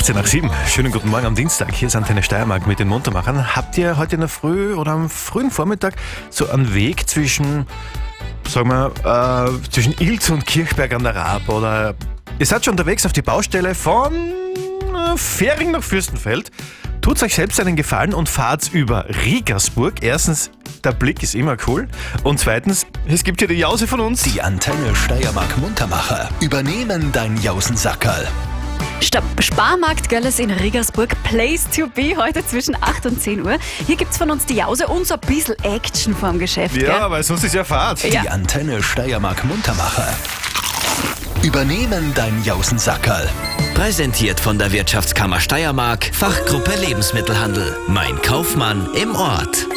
18 nach 7. Schönen guten Morgen am Dienstag. Hier ist Antenne Steiermark mit den Muntermachern. Habt ihr heute in der Früh oder am frühen Vormittag so einen Weg zwischen, sagen wir, zwischen Ilz und Kirchberg an der Raab oder ihr seid schon unterwegs auf die Baustelle von Fähring nach Fürstenfeld? Tut's euch selbst einen Gefallen und fahrt über Riegersburg. Erstens, der Blick ist immer cool. Und zweitens, es gibt hier die Jause von uns. Die Antenne Steiermark Muntermacher übernehmen dein Jausensackerl. Sparmarkt Görlitz in Riegersburg, Place to be, heute zwischen 8 und 10 Uhr. Hier gibt's von uns die Jause und so ein bisschen Action vorm Geschäft. Ja, gell? weil sonst ist ja Fahrt. Ja. Die Antenne Steiermark Muntermacher übernehmen dein Jausensackerl. Präsentiert von der Wirtschaftskammer Steiermark, Fachgruppe Lebensmittelhandel. Mein Kaufmann im Ort.